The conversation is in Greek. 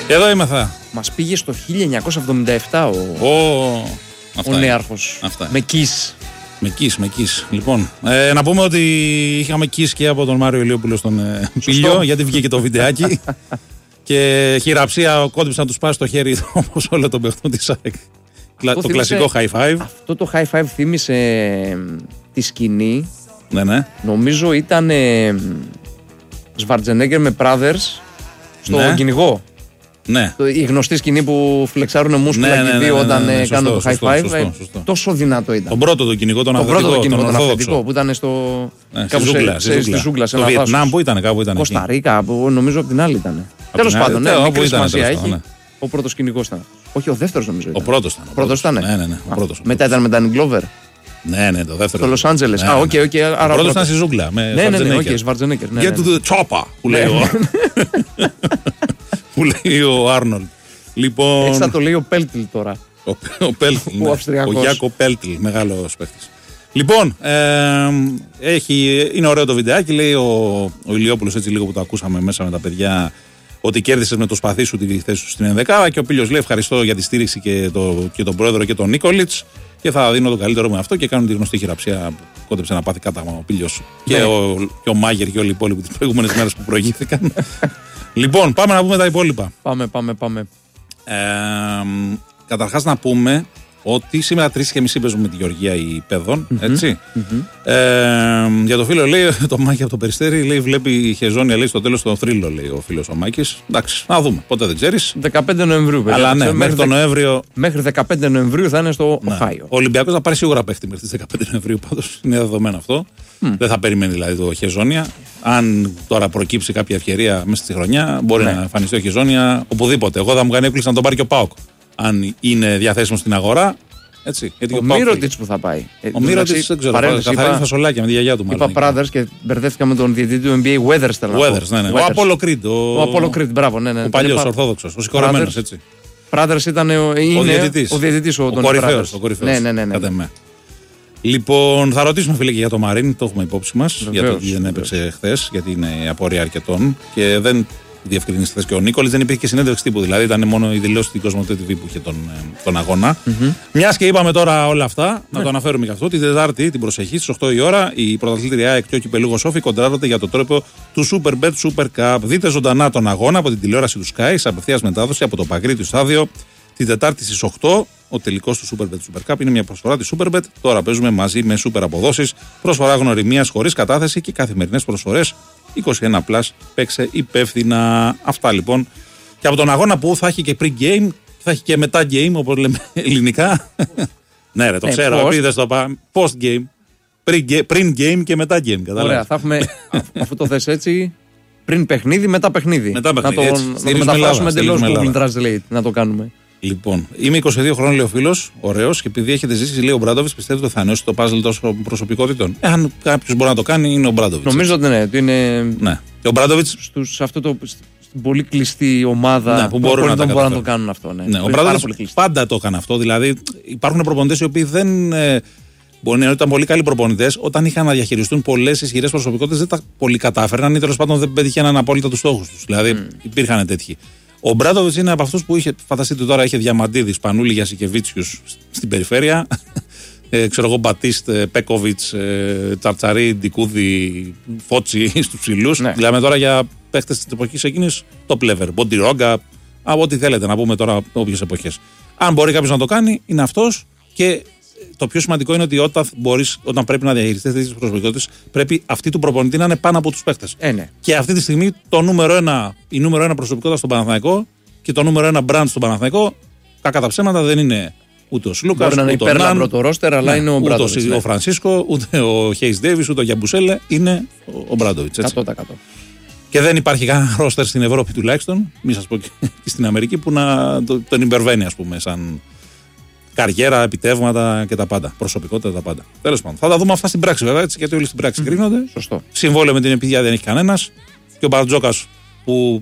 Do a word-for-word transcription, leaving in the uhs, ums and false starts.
Εδώ είμαι θα. Μας πήγε στο χίλια εννιακόσια εβδομήντα επτά ο, oh, ο νέαρχος. Με Kiss. Με Kiss, με Kiss. Λοιπόν, ε, να πούμε ότι είχαμε Kiss και από τον Μάριο Ηλιόπουλο στον ε, Πήλιο, γιατί βγήκε το βιντεάκι. Και χειραψία κόντυψε να του σπάσει το χέρι όπως όλο τον παιχτό της ΑΕΚ. Το θύμισε, κλασικό high five. Αυτό το high five θύμισε ε, τη σκηνή. Ναι, ναι. Νομίζω ήταν ε, Σβαρτζενέγκερ με Brothers στο ναι. κυνηγό. Ναι. Το, η γνωστή σκηνή που φλεξάρουν μούσκουλα ναι, και ναι, ναι, δύο ναι, ναι, όταν ναι, ναι, κάνουν το high σωστό, five. σωστό, ε, σωστό. Τόσο δυνατό ήταν. Τον πρώτο το κυνηγό, τον αυθεντικό. Τον πρώτο το κυνηγό, τον αυθεντικό που ήταν στο. Ναι, κάπου στη ζούγκλα, σε, στη ζούγκλα, σε το ένα Βιετνάμ που ήταν, κάπου ήταν. Κοσταρίκα, νομίζω από την άλλη ήταν. Τέλος πάντων, ναι, μικρή σημασία έχει. Ο πρώτος κυνηγός ήταν. Όχι, ο δεύτερος νομίζω ήταν. Ο πρώτος ήταν. Ο πρώτος ήταν. Ναι, ναι, ναι. Ο πρώτος. Μετά ήταν με Ντάνι Γκλόβερ. Ναι, ναι, το δεύτερο. Στο Λος Άντζελες. Α, οκ, οκ. Ο πρώτος ήταν στη ζούγκλα. Ναι, ναι, ναι, οκ, Σβαρτζενέγκερ. Get to the chopper, που λέει ο Άρνολντ. Λοιπόν. Έτσι θα το λέει ο Πέλτιλ τώρα. Ο Πέλτιλ. Ο Γιάκο Πέλτιλ, μεγάλος παίκτης. Λοιπόν, ε, έχει, είναι ωραίο το βιντεάκι. Λέει ο, ο Ηλιόπουλος, έτσι λίγο που το ακούσαμε μέσα με τα παιδιά, ότι κέρδισες με το σπαθί σου τη θέση σου στην ενδεκάδα. Και ο Πήλιος λέει ευχαριστώ για τη στήριξη και, το, και τον πρόεδρο και τον Νίκολιτς. Και θα δίνω το καλύτερο με αυτό. Και κάνουν τη γνωστή χειραψία που κόντεψε να πάθει κάταγμα ο Πήλιος. Ναι. Και, ο, και ο Μάγερ και όλοι οι υπόλοιποι τις προηγούμενες μέρες που προηγήθηκαν. Λοιπόν, πάμε να πούμε τα υπόλοιπα. Πάμε, πάμε, πάμε. Ε, καταρχάς να πούμε ότι σήμερα τρεις και μισή παίζουμε με τη Γεωργία οι παιδών, mm-hmm. έτσι. Mm-hmm. Ε, για το φίλο λέει, το Μάκη από το Περιστέρι, λέει, βλέπει η Χεζόνια, λέει, στο τέλος το θρύλο, λέει ο φίλος ο Μάκης. Εντάξει, να δούμε, ποτέ δεν ξέρεις. δεκαπέντε Νοεμβρίου, παιδιά. Αλλά ναι, μέχρι, μέχρι τον Νοέμβριο. Μέχρι δεκαπέντε Νοεμβρίου θα είναι στο ναι. Οχάιο. Ο Ολυμπιακός θα πάρει σίγουρα παίχτη μέχρι τις δεκαπέντε Νοεμβρίου, πάντως είναι δεδομένο αυτό. Mm. Δεν θα περιμένει δηλαδή το Χεζόνια. Αν τώρα προκύψει κάποια ευκαιρία μέσα στη χρονιά, μπορεί ναι. να εμφανιστεί ο Χεζόνια οπουδήποτε. Εγώ θα μου κάνει έκπληξη να τον πάρει και ο ΠΑΟΚ. Αν είναι διαθέσιμο στην αγορά. Έτσι, ο ο Μύρωτιτς που θα πάει. Ο Μύρωτιτς δεν ξέρω. Καθαρίζει φασολάκια με τη γιαγιά του. Είπα Brothers και μπερδεύτηκα με τον διαιτητή του N B A Weathers. Weathers, ναι, ναι. Ο Απόλλο Κρίτ. Ο Απόλλο Κρίτ, μπράβο, ναι, ναι. Ο παλιός Ορθόδοξος. Ο συγχωρεμένος, έτσι. Brothers ήταν ο διαιτητής. Ο κορυφαίος. Ναι, ναι, ναι. Λοιπόν, θα ρωτήσουμε φίλε και για το Μαρίν, το έχουμε υπόψη μας. Γιατί δεν έπαιξε χθες, γιατί είναι απορία αρκετών και δεν. Διευκρινίσει χθες και ο Νίκολης, δεν υπήρχε και συνέντευξη τύπου. Δηλαδή ήταν μόνο η δηλώση στην Κοσμοτέ τι βι που είχε τον, τον αγώνα. Mm-hmm. Μιας και είπαμε τώρα όλα αυτά, mm-hmm. να το αναφέρουμε και αυτό. Την Τετάρτη, την προσεχή, στις οκτώ η ώρα, η πρωταθλήτρια ΑΕΚ και ο Κυπελούγος Σόφι κοντράρονται για το τρόπο του Superbet Super Cup. Δείτε ζωντανά τον αγώνα από την τηλεόραση του Sky, σε απευθείας μετάδοση από το Παγκρίτιο στάδιο. Την Τετάρτη στις οκτώ, ο τελικός του Superbet Super Cup είναι μια προσφορά της Superbet. Τώρα παίζουμε μαζί με super αποδόσεις, προσφορά γνωριμίας χωρίς κατάθεση και καθημερινές προσφορές. είκοσι ένα πλας, παίξε υπεύθυνα. Αυτά λοιπόν. Και από τον αγώνα που θα έχει και pre-game, θα έχει και μετά-game, όπως λέμε ελληνικά. Ναι, ρε, το ε, ξέρω. Επειδή το είπα. Post-game, πριν-game και μετά-game. Ωραία, θα έχουμε, αφού το θες έτσι, πριν παιχνίδι, μετά παιχνίδι. Μετά παιχνίδι. Να το, να το μεταφράσουμε εντελώς Google Translate, να το κάνουμε. Λοιπόν, είμαι είκοσι δύο χρόνων, λέει ο φίλος, ωραίος, και επειδή έχετε ζήσει, λέει ο Μπράντοβιτς, πιστεύετε ότι θα νιώσει το puzzle των προσωπικότητων. Ε, αν κάποιος μπορεί να το κάνει, είναι ο Μπράντοβιτς. Νομίζω ότι ναι. Είναι... ναι. Και ο Μπράντοβιτς. Σε αυτό το. Στην πολύ κλειστή ομάδα ναι, που μπορούν, να, μπορούν να το κάνουν αυτό. Ναι. Ναι, ο Μπράντοβιτς πάντα το έκανε αυτό. Δηλαδή, υπάρχουν προπονητές οι οποίοι δεν. Ε, μπορεί να ήταν πολύ καλοί προπονητές, όταν είχαν να διαχειριστούν πολλές ισχυρές προσωπικότητες, δεν τα πολύ κατάφεραν ή τέλος πάντων δεν πετύχαιναν απόλυτα τους στόχους τους. Δηλαδή, mm. υπήρχαν τέτοιοι. Ο Μπράντοβιτς είναι από αυτούς που είχε, φανταστείτε τώρα, είχε Διαμαντίδη, Σπανούλη, Γιασικεβίτσιους στην περιφέρεια. ε, ξέρω εγώ, Μπατίστ, Πέκοβιτς, ε, Τσαρτσαρί, Ντικούδη, Φότσι στους ψηλούς. Ναι. Μιλάμε τώρα για παίχτες της εποχής εκείνης, το πλεύρ, Μποντιρόγκα, από ό,τι θέλετε να πούμε τώρα, όποιες εποχές. Αν μπορεί κάποιος να το κάνει, είναι αυτός. Και το πιο σημαντικό είναι ότι όταν, μπορείς, όταν πρέπει να διαχειριστείς τέτοιες προσωπικότητες, πρέπει αυτή του προπονητή να είναι πάνω από τους παίχτες. Ε, ναι. Και αυτή τη στιγμή το νούμερο ένα, η νούμερο ένα προσωπικότητα στον Παναθηναϊκό και το νούμερο ένα brand στον Παναθηναϊκό, κακά τα ψέματα, δεν είναι ούτε ο Σλούκας, ούτε ο υπέρλαμπρο το ρόστερ, αλλά ναι, είναι ο Μπράντοβιτς. Ούτε ναι. ο Φρανσίσκο, ούτε ο Χέις Ντέιβις, ούτε ο Γιαμπουσέλε, είναι ο Μπράντοβιτς. εκατό τοις εκατό. Και δεν υπάρχει κανένα ρόστερ στην Ευρώπη τουλάχιστον, μη σας πω και στην Αμερική, που να τον υπερβαίνει, ας πούμε, σαν καριέρα, επιτεύγματα και τα πάντα. Προσωπικότητα, τα πάντα. Τέλος πάντων. Θα τα δούμε αυτά στην πράξη, βέβαια, έτσι, γιατί όλοι στην πράξη mm. κρίνονται. Σωστό. Συμβόλαιο με την επιδιά δεν έχει κανένας. Και ο Μπαρτζόκας που